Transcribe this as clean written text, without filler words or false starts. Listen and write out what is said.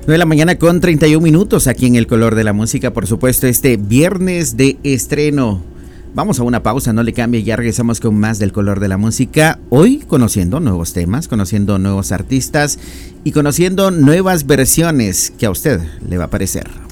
9 de la mañana con 31 minutos aquí en El Color de la Música, por supuesto, este viernes de estreno. Vamos a una pausa, no le cambie, ya regresamos con más del Color de la Música. Hoy conociendo nuevos temas, conociendo nuevos artistas y conociendo nuevas versiones que a usted le va a parecer.